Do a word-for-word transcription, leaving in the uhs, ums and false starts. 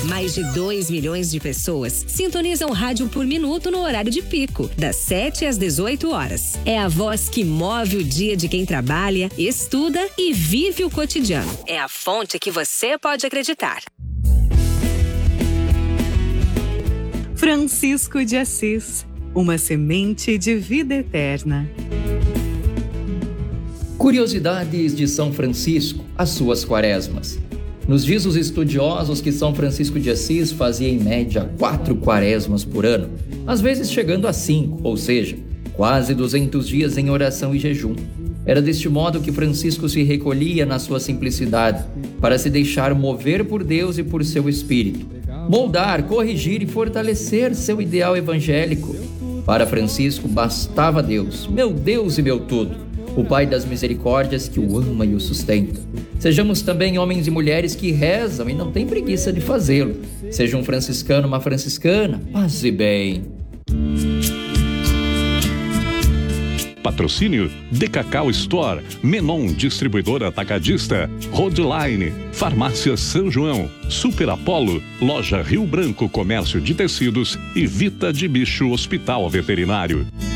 Mais de dois milhões de pessoas sintonizam rádio por minuto no horário de pico, das sete às dezoito horas. É a voz que move o dia de quem trabalha, estuda e vive o cotidiano. É a fonte que você pode acreditar. Francisco de Assis, uma semente de vida eterna. Curiosidades de São Francisco, as suas quaresmas. Nos diz os estudiosos que São Francisco de Assis fazia em média quatro quaresmas por ano, às vezes chegando a cinco, ou seja, quase duzentos dias em oração e jejum. Era deste modo que Francisco se recolhia na sua simplicidade, para se deixar mover por Deus e por seu Espírito, moldar, corrigir e fortalecer seu ideal evangélico. Para Francisco bastava Deus, meu Deus e meu tudo, o Pai das misericórdias que o ama e o sustenta. Sejamos também homens e mulheres que rezam e não têm preguiça de fazê-lo. Seja um franciscano, uma franciscana, paz e bem. Patrocínio De Cacau Store, Menon Distribuidora Atacadista, Rodeline, Farmácia São João, Super Apolo, Loja Rio Branco Comércio de Tecidos e Vita de Bicho Hospital Veterinário.